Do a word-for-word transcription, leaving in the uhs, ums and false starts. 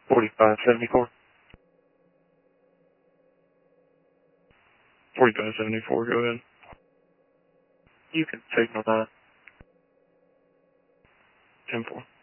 forty-five seventy-four. forty-five seventy-four, go ahead. You can signal that. ten four.